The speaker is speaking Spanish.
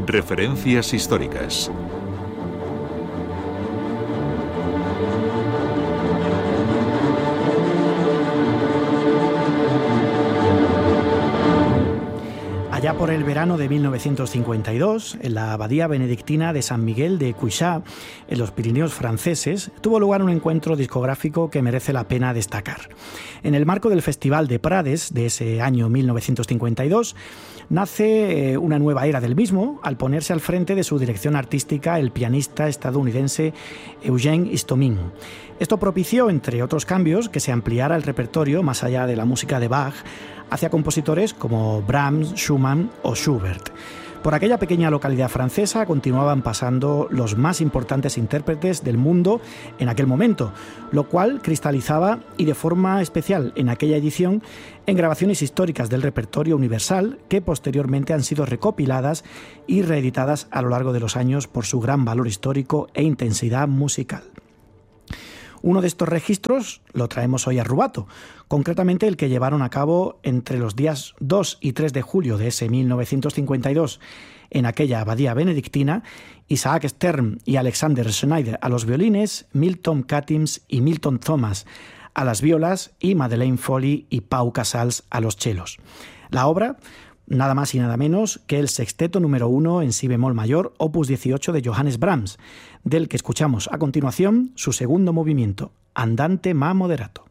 Referencias históricas. Allá por el verano de 1952, en la abadía benedictina de San Miguel de Cuixá, en los Pirineos franceses, tuvo lugar un encuentro discográfico que merece la pena destacar. En el marco del Festival de Prades de ese año 1952, nace una nueva era del mismo al ponerse al frente de su dirección artística el pianista estadounidense Eugene Istomin. Esto propició, entre otros cambios, que se ampliara el repertorio más allá de la música de Bach hacia compositores como Brahms, Schumann o Schubert. Por aquella pequeña localidad francesa continuaban pasando los más importantes intérpretes del mundo en aquel momento, lo cual cristalizaba, y de forma especial en aquella edición, en grabaciones históricas del repertorio universal que posteriormente han sido recopiladas y reeditadas a lo largo de los años por su gran valor histórico e intensidad musical. Uno de estos registros lo traemos hoy a Rubato, concretamente el que llevaron a cabo entre los días 2 y 3 de julio de ese 1952 en aquella abadía benedictina, Isaac Stern y Alexander Schneider a los violines, Milton Katims y Milton Thomas a las violas y Madeleine Foley y Pau Casals a los chelos. La obra, nada más y nada menos que el sexteto número 1 en si bemol mayor, opus 18 de Johannes Brahms, del que escuchamos a continuación su segundo movimiento, Andante ma moderato.